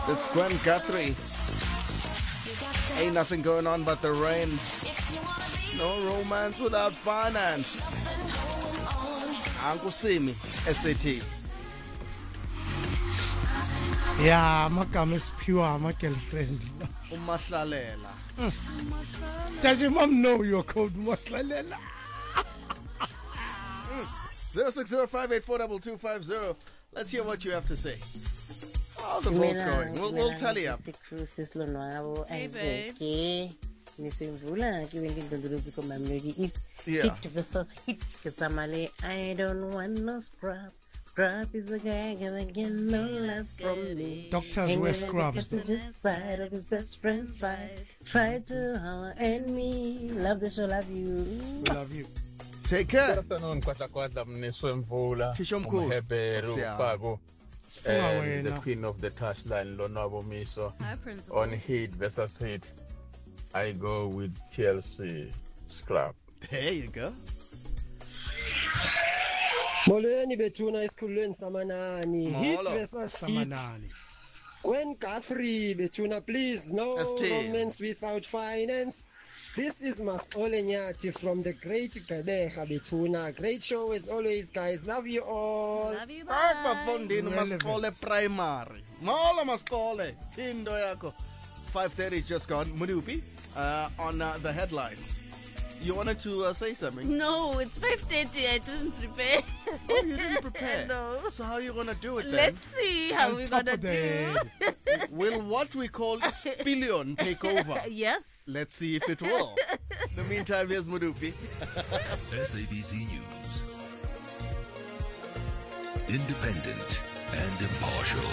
It's Gwen Guthrie. Ain't nothing going on but the rain. No romance without finance. Uncle Simi, SAT. Yeah, magama isiphiwa ama-girlfriend. Umahlalela. Does your mom know you're called Umahlalela? 0605842250. Let's hear what you have to say. How the vote's going? We'll tally up. Hey, babe. Yeah. Hit versus hit. I don't want no scrub. Scrub is a guy gonna get no love from me. Doctors wear scrubs. Just side of his best friend's fight. Try to holler at me. Love the show, love you. We love you. Take care. Good afternoon, Kwatla Mniswe Mvula. Tisho mkhulu. Umheberu Fago. The wena. queen of the touchline, Lonwabo Miso. Hi, Principal. On Heat versus Heat, I go with TLC Scrap. There you go. Molweni bethuna esikhululweni samanani. Hit Molo. versus hit. Samanani. Gwen Guthrie bethuna, please. No ST. romance without finance. This is Masole Nyati from the great Gqeberha bethuna. Great show as always, guys. Love you all. Love you, Back bye. bafundini Relevant. maskole primary. Molo maskole. Tindo yako. 5:30 is just gone. Munupi, on the headlines. You wanted to say something? No, it's 5:30. I didn't prepare. Oh, you didn't prepare. No. So how are you gonna do it then? Let's see how On we're top gonna of do. the Will what we call spillion take over? Yes. Let's see if it will. In the meantime, here's Mudupi. SABC News. Independent and impartial.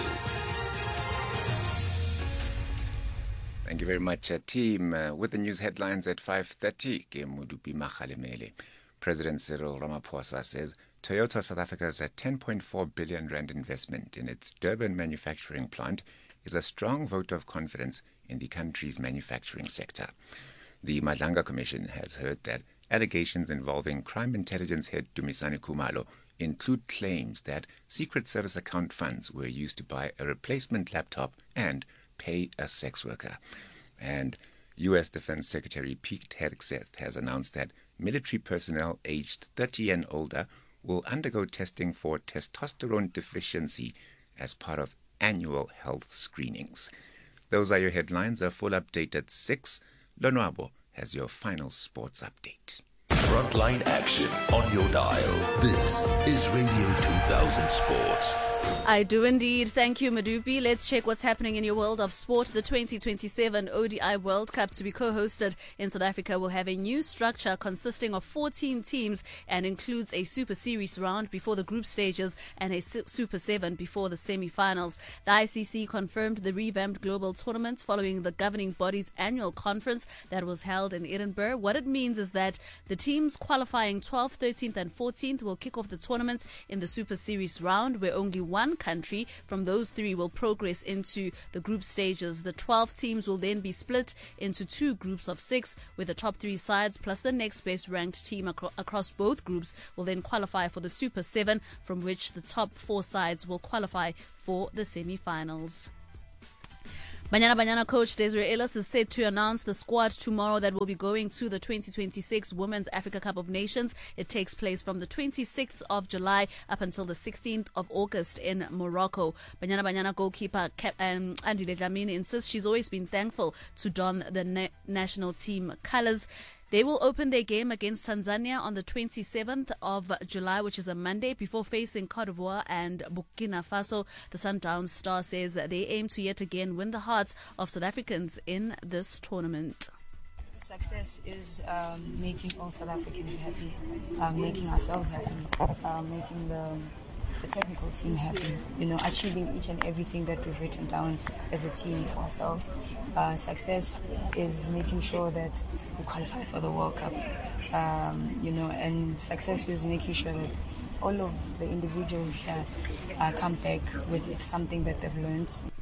Thank you very much, team. With the news headlines at 5:30, ke Mudupi Makhalemele. President Cyril Ramaphosa says Toyota South Africa's 10.4 billion rand investment in its Durban manufacturing plant is a strong vote of confidence in the country's manufacturing sector. The Madlanga Commission has heard that allegations involving crime intelligence head Dumisani Khumalo include claims that Secret Service account funds were used to buy a replacement laptop and pay a sex worker. And U.S. Defense Secretary Pete Hegseth has announced that military personnel aged 30 and older will undergo testing for testosterone deficiency as part of annual health screenings. Those are your headlines. A full update at 6. Lonwabo has your final sports update. Frontline action on your dial. This is Radio 2000 Sports. I do indeed. Thank you, Madupi. Let's check what's happening in your world of sport. The 2027 ODI World Cup, to be co-hosted in South Africa, will have a new structure consisting of 14 teams and includes a Super Series round before the group stages and a Super 7 before the semi-finals. The ICC confirmed the revamped global tournaments following the governing body's annual conference that was held in Edinburgh. What it means is that the teams qualifying 12th, 13th and 14th will kick off the tournament in the Super Series round, where only one country from those three will progress into the group stages. The 12 teams will then be split into two groups of 6, with the top 3 sides plus the next best ranked team across both groups will then qualify for the Super 7, from which the top 4 sides will qualify for the semi-finals. Banyana coach Desiree Ellis is set to announce the squad tomorrow that will be going to the 2026 Women's Africa Cup of Nations. It takes place from the 26th of July up until the 16th of August in Morocco. Banyana goalkeeper Andile Dlamini insists she's always been thankful to don the national team colours. They will open their game against Tanzania on the 27th of July, which is a Monday, before facing Cote d'Ivoire and Burkina Faso. The Sundowns star says they aim to yet again win the hearts of South Africans in this tournament. Success is making all South Africans happy, making ourselves happy, making the technical team happy, achieving each and everything that we've written down as a team for ourselves. Success is making sure that we qualify for the World Cup, and success is making sure that all of the individuals come back with something that they've learned.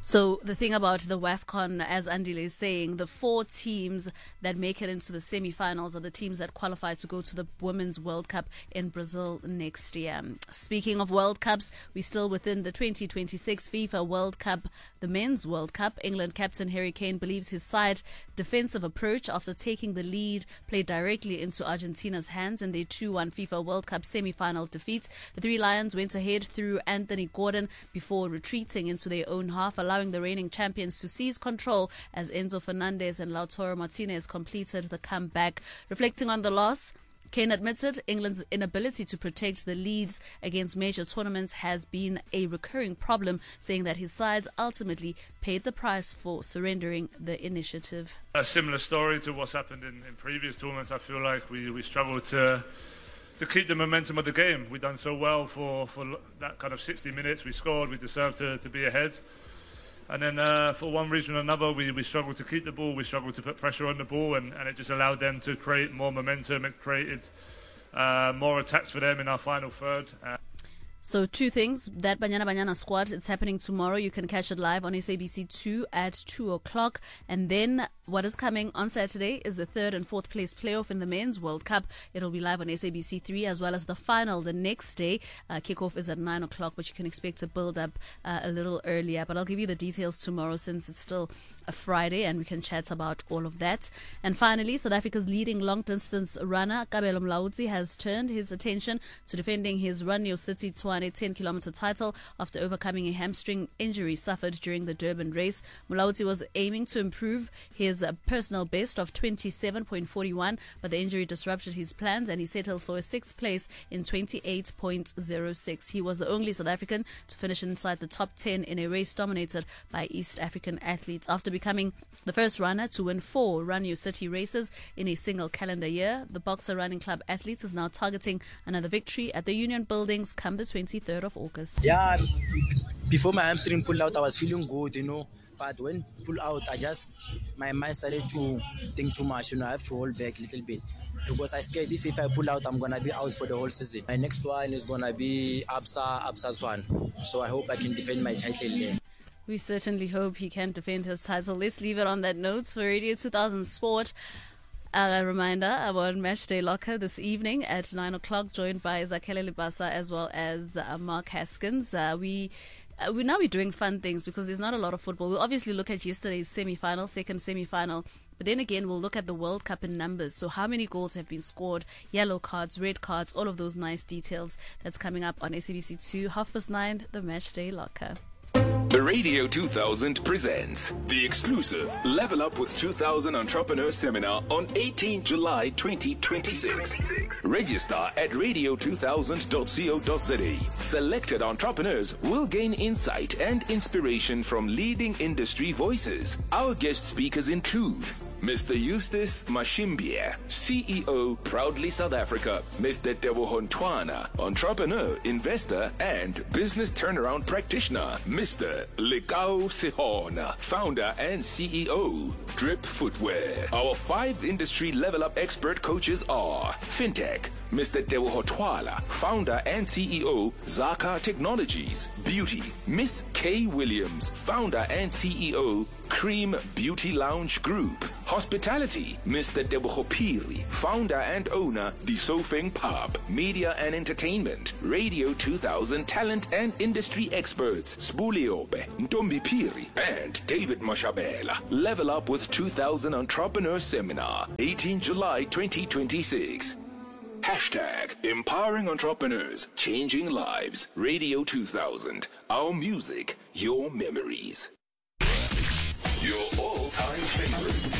So the thing about the WAFCON, as Andile is saying, the 4 teams that make it into the semi-finals are the teams that qualify to go to the Women's World Cup in Brazil next year. Speaking of World Cups, we're still within the 2026 FIFA World Cup, the Men's World Cup. England captain Harry Kane believes his side defensive approach after taking the lead played directly into Argentina's hands in their 2-1 FIFA World Cup semi-final defeat. The 3 Lions went ahead through Anthony Gordon before retreating into their own half, allowing the reigning champions to seize control as Enzo Fernandez and Lautaro Martinez completed the comeback. Reflecting on the loss, Kane admitted England's inability to protect the leads against major tournaments has been a recurring problem, saying that his sides ultimately paid the price for surrendering the initiative. A similar story to what's happened in previous tournaments. I feel like we struggled to keep the momentum of the game. We've done so well for that kind of 60 minutes. We scored, we deserved to be ahead. And then for one reason or another, we struggled to keep the ball, we struggled to put pressure on the ball, and it just allowed them to create more momentum. It created more attacks for them in our final third. So 2 things, that Banyana Banyana squad, it's happening tomorrow. You can catch it live on SABC2 at 2 o'clock. And then what is coming on Saturday is the 3rd and 4th place playoff in the Men's World Cup. It'll be live on SABC3 as well as the final the next day. Kickoff is at 9 o'clock, but you can expect to build up a little earlier. But I'll give you the details tomorrow since it's still a Friday and we can chat about all of that. And finally, South Africa's leading long-distance runner, Kabelo Mlaudzi, has turned his attention to defending his Run Your City Tshwane 10-kilometer title after overcoming a hamstring injury suffered during the Durban race. Mlaudzi was aiming to improve his personal best of 27.41, but the injury disrupted his plans and he settled for a 6th place in 28.06. He was the only South African to finish inside the top 10 in a race dominated by East African athletes. After becoming the first runner to win 4 Run Your City races in a single calendar year, the Boxer Running Club athletes is now targeting another victory at the Union Buildings come the 23rd of August. Yeah, before my hamstring pulled out, I was feeling good, but when pull out, my mind started to think too much, I have to hold back a little bit because I scared if I pull out, I'm going to be out for the whole season. My next one is going to be Absa's one, so I hope I can defend my title there. We certainly hope he can defend his title. Let's leave it on that note. For Radio 2000 Sport, a reminder about Matchday Locker this evening at 9 o'clock, joined by Zakhele Libasa as well as Mark Haskins. We're now doing fun things because there's not a lot of football. We'll obviously look at yesterday's second semi-final, but then again we'll look at the World Cup in numbers. So how many goals have been scored, yellow cards, red cards, all of those nice details. That's coming up on SABC2, 9:30, the Matchday Locker. Radio 2000 presents the exclusive Level Up with 2000 Entrepreneur Seminar on 18 July 2026. Register at radio2000.co.za. Selected entrepreneurs will gain insight and inspiration from leading industry voices. Our guest speakers include Mr. Eustace Mashimbie, CEO, Proudly South Africa. Mr. Teboho Ntwana, entrepreneur, investor, and business turnaround practitioner. Mr. Lekao Sehona, founder and CEO, Drip Footwear. Our 5 industry level up expert coaches are FinTech, Mr. Teboho Twala, founder and CEO, Zaka Technologies. Beauty, Miss Kay Williams, founder and CEO, Cream Beauty Lounge Group. Hospitality, Mr. Teboho Piri, founder and owner, Disofeng Pub. Media and entertainment, Radio 2000 talent and industry experts, Spuliobe, Ntombi Piri, and David Mashabela. Level Up with 2000 Entrepreneur Seminar, 18 July 2026. Hashtag Empowering Entrepreneurs, Changing Lives. Radio 2000. Our music, your memories. Your all-time favorites.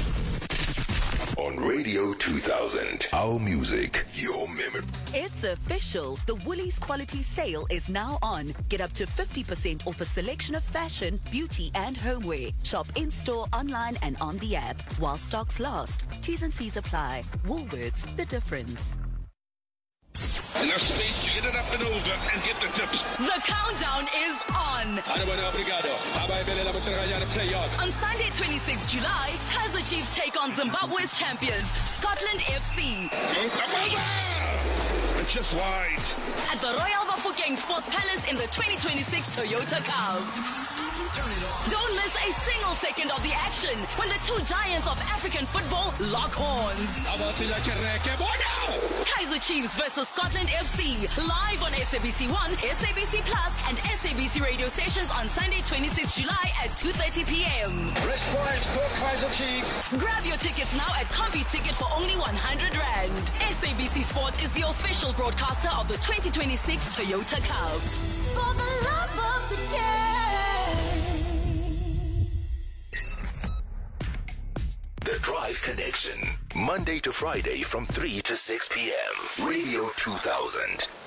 On Radio 2000. Our music, your memory. It's official. The Woolies Quality Sale is now on. Get up to 50% off a selection of fashion, beauty, and homeware. Shop in-store, online, and on the app. While stocks last. T's and C's apply. Woolworths, the difference. Enough space to get it up and over and get the tips. The countdown is on. On Sunday, 26 July, Kaizer Chiefs take on Zimbabwe's champions, Scotland FC. It's just wide. At the Royal Bafokeng Sports Palace in the 2026 Toyota Cup. Don't miss a single second of the action when the two giants of African football lock horns. Kaizer Chiefs versus Scotland FC, live on SABC 1, SABC Plus, and SABC radio stations on Sunday, 26 July at 2:30 p.m. Wristwise for Kaizer Chiefs. Grab your tickets now at CompuTicket for only 100 Rand. SABC Sport is the official broadcaster of the 2026 Toyota Cup. For the love of the game. The Drive Connection. Monday to Friday from 3 to 6 p.m. Radio 2000.